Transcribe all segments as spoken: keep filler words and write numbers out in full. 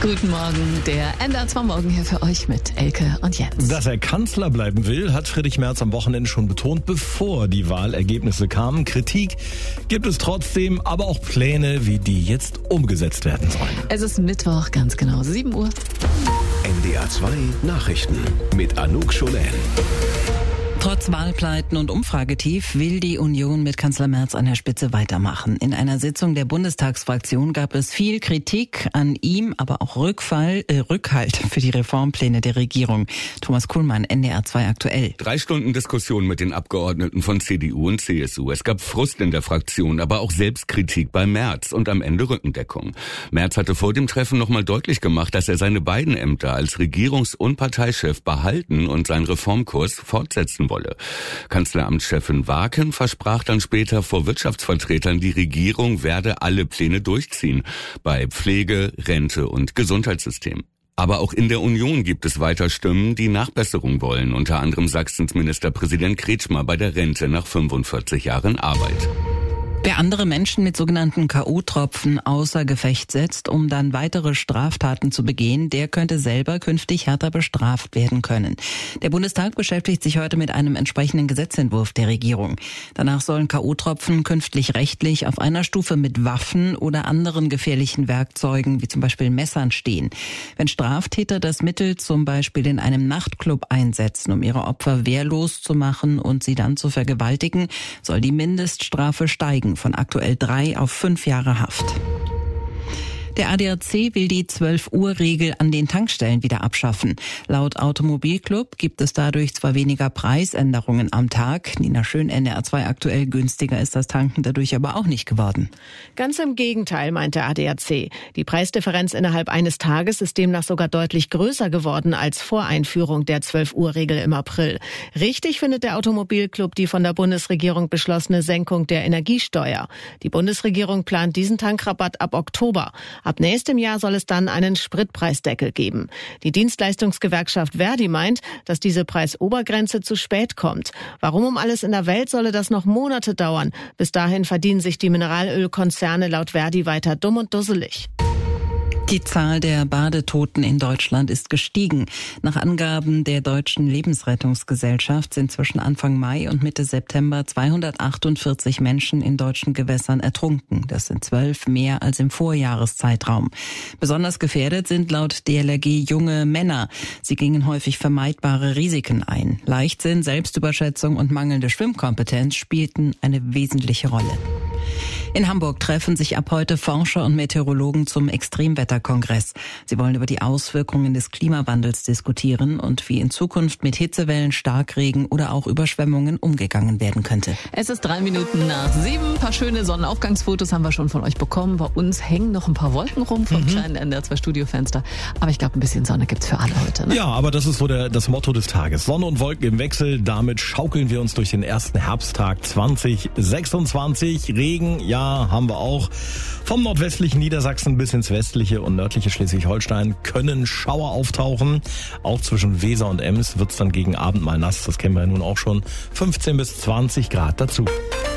Guten Morgen, der N D R zwei Morgen hier für euch mit Elke und Jens. Dass er Kanzler bleiben will, hat Friedrich Merz am Wochenende schon betont, bevor die Wahlergebnisse kamen. Kritik gibt es trotzdem, aber auch Pläne, wie die jetzt umgesetzt werden sollen. Es ist Mittwoch, ganz genau sieben Uhr. N D R zwei Nachrichten mit Anouk Scholen. Trotz Wahlpleiten und Umfragetief will die Union mit Kanzler Merz an der Spitze weitermachen. In einer Sitzung der Bundestagsfraktion gab es viel Kritik an ihm, aber auch Rückfall, äh, Rückhalt für die Reformpläne der Regierung. Thomas Kuhlmann, N D R zwei aktuell. Drei Stunden Diskussion mit den Abgeordneten von C D U und C S U. Es gab Frust in der Fraktion, aber auch Selbstkritik bei Merz und am Ende Rückendeckung. Merz hatte vor dem Treffen nochmal deutlich gemacht, dass er seine beiden Ämter als Regierungs- und Parteichef behalten und seinen Reformkurs fortsetzen wolle. Kanzleramtschefin Waken versprach dann später vor Wirtschaftsvertretern, die Regierung werde alle Pläne durchziehen, bei Pflege, Rente und Gesundheitssystem. Aber auch in der Union gibt es weiter Stimmen, die Nachbesserung wollen, unter anderem Sachsens Ministerpräsident Kretschmer bei der Rente nach fünfundvierzig Jahren Arbeit. Wer andere Menschen mit sogenannten K O-Tropfen außer Gefecht setzt, um dann weitere Straftaten zu begehen, der könnte selber künftig härter bestraft werden können. Der Bundestag beschäftigt sich heute mit einem entsprechenden Gesetzentwurf der Regierung. Danach sollen K O-Tropfen künftig rechtlich auf einer Stufe mit Waffen oder anderen gefährlichen Werkzeugen, wie zum Beispiel Messern, stehen. Wenn Straftäter das Mittel zum Beispiel in einem Nachtclub einsetzen, um ihre Opfer wehrlos zu machen und sie dann zu vergewaltigen, soll die Mindeststrafe steigen, von aktuell drei auf fünf Jahre Haft. Der A D A C will die zwölf Uhr Regel an den Tankstellen wieder abschaffen. Laut Automobilclub gibt es dadurch zwar weniger Preisänderungen am Tag. Nina Schön, N D R zwei aktuell, günstiger ist das Tanken dadurch aber auch nicht geworden. Ganz im Gegenteil, meint der A D A C. Die Preisdifferenz innerhalb eines Tages ist demnach sogar deutlich größer geworden als vor Einführung der zwölf Uhr Regel im April. Richtig findet der Automobilclub die von der Bundesregierung beschlossene Senkung der Energiesteuer. Die Bundesregierung plant diesen Tankrabatt ab Oktober. Ab nächstem Jahr soll es dann einen Spritpreisdeckel geben. Die Dienstleistungsgewerkschaft Verdi meint, dass diese Preisobergrenze zu spät kommt. Warum um alles in der Welt solle das noch Monate dauern? Bis dahin verdienen sich die Mineralölkonzerne laut Verdi weiter dumm und dusselig. Die Zahl der Badetoten in Deutschland ist gestiegen. Nach Angaben der Deutschen Lebensrettungsgesellschaft sind zwischen Anfang Mai und Mitte September zweihundertachtundvierzig Menschen in deutschen Gewässern ertrunken. Das sind zwölf mehr als im Vorjahreszeitraum. Besonders gefährdet sind laut D L R G junge Männer. Sie gingen häufig vermeidbare Risiken ein. Leichtsinn, Selbstüberschätzung und mangelnde Schwimmkompetenz spielten eine wesentliche Rolle. In Hamburg treffen sich ab heute Forscher und Meteorologen zum Extremwetterkongress. Sie wollen über die Auswirkungen des Klimawandels diskutieren und wie in Zukunft mit Hitzewellen, Starkregen oder auch Überschwemmungen umgegangen werden könnte. Es ist drei Minuten nach sieben. Ein paar schöne Sonnenaufgangsfotos haben wir schon von euch bekommen. Bei uns hängen noch ein paar Wolken rum vom mhm. kleinen N D R zwei Studiofenster. Aber ich glaube, ein bisschen Sonne gibt's für alle heute. Ne? Ja, aber das ist so der, das Motto des Tages. Sonne und Wolken im Wechsel. Damit schaukeln wir uns durch den ersten Herbsttag zwanzig sechsundzwanzig. Regen, ja, haben wir auch. Vom nordwestlichen Niedersachsen bis ins westliche und nördliche Schleswig-Holstein können Schauer auftauchen. Auch zwischen Weser und Ems wird's dann gegen Abend mal nass. Das kennen wir ja nun auch schon. fünfzehn bis zwanzig Grad dazu.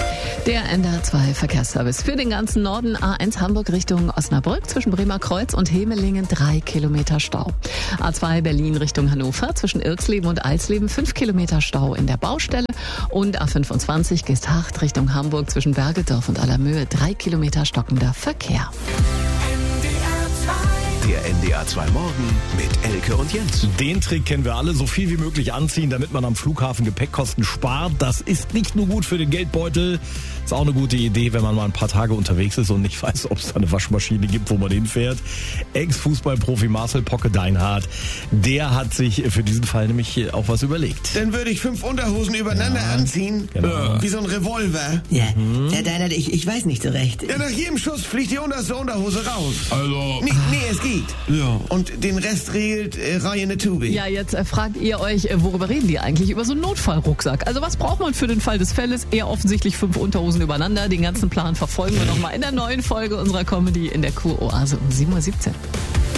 Der N D R zwei Verkehrsservice für den ganzen Norden. A eins Hamburg Richtung Osnabrück zwischen Bremer Kreuz und Hemelingen drei Kilometer Stau. A zwei Berlin Richtung Hannover zwischen Irxleben und Eisleben fünf Kilometer Stau in der Baustelle. Und A fünfundzwanzig Geesthacht Richtung Hamburg zwischen Bergedorf und Allermöhe drei Kilometer stockender Verkehr. Der N D R zwei Morgen mit Elke und Jens. Den Trick kennen wir alle, so viel wie möglich anziehen, damit man am Flughafen Gepäckkosten spart. Das ist nicht nur gut für den Geldbeutel, ist auch eine gute Idee, wenn man mal ein paar Tage unterwegs ist und nicht weiß, ob es da eine Waschmaschine gibt, wo man hinfährt. Ex-Fußballprofi Marcel Pocke Deinhardt, der hat sich für diesen Fall nämlich auch was überlegt. Dann würde ich fünf Unterhosen übereinander ja, anziehen, genau. Wie so ein Revolver. Ja, mhm. Herr Deinhardt, ich, ich weiß nicht so recht. Ja, nach jedem Schuss fliegt die unterste Unterhose raus. Also... Nee, nee, es geht. Ja. Und den Rest regelt äh, Ryan Tubi. Ja, jetzt äh, fragt ihr euch, äh, worüber reden die eigentlich? Über so einen Notfallrucksack. Also was braucht man für den Fall des Falles? Eher offensichtlich fünf Unterhosen übereinander. Den ganzen Plan verfolgen wir nochmal in der neuen Folge unserer Comedy in der Kuroase um sieben Uhr siebzehn.